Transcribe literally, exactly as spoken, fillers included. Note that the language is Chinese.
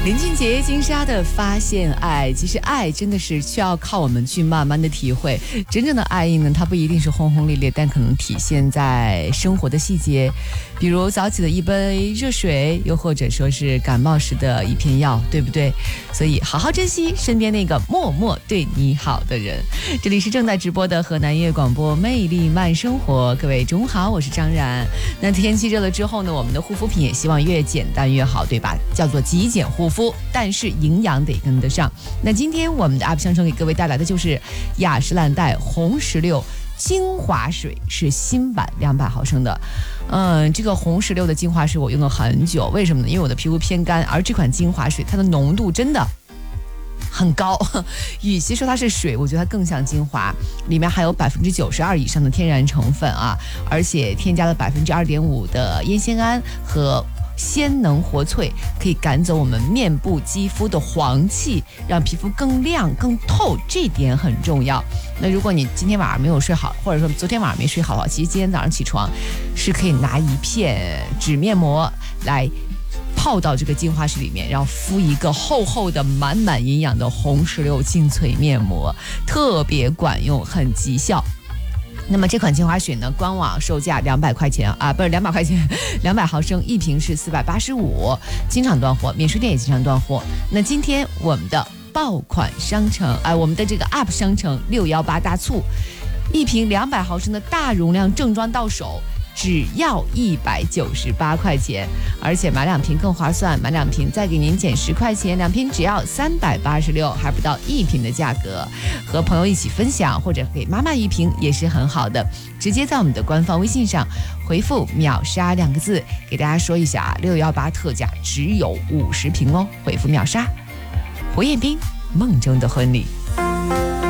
林俊杰、金莎的发现爱，其实爱真的是需要靠我们去慢慢的体会。真正的爱意呢，它不一定是轰轰烈烈，但可能体现在生活的细节，比如早起的一杯热水，又或者说是感冒时的一片药，对不对？所以好好珍惜身边那个默默对你好的人。这里是正在直播的河南音乐广播魅力慢生活，各位中午好，我是张然。那天气热了之后呢，我们的护肤品也希望越简单越好，对吧？叫做极简护肤，但是营养得跟得上。那今天我们的 U P 商城给各位带来的就是雅诗兰黛红石榴精华水，是新版两百毫升的。嗯，这个红石榴的精华水我用了很久，为什么呢？因为我的皮肤偏干，而这款精华水它的浓度真的很高，与其说它是水，我觉得它更像精华，里面含有百分之九十二以上的天然成分啊，而且添加了百分之二点五的烟酰胺和鲜能活萃，可以赶走我们面部肌肤的黄气，让皮肤更亮更透，这点很重要。那如果你今天晚上没有睡好，或者说昨天晚上没睡好的话，其实今天早上起床是可以拿一片纸面膜来泡到这个精华水里面，然后敷一个厚厚的满满营养的红石榴精粹面膜，特别管用，很极效。那么这款精华水呢，官网售价两百块钱啊，不是两百块钱，两百毫升一瓶是四百八十五，经常断货，免税店也经常断货。那今天我们的爆款商城，哎、呃，我们的这个 U P 商城六一八大促，一瓶两百毫升的大容量正装到手，只要一百九十八块钱，而且买两瓶更划算，买两瓶再给您减十块钱，两瓶只要三百八十六，还不到一瓶的价格。和朋友一起分享，或者给妈妈一瓶也是很好的。直接在我们的官方微信上回复秒杀两个字，给大家说一下六一八特价只有五十瓶哦，回复秒杀。胡彦斌梦中的婚礼。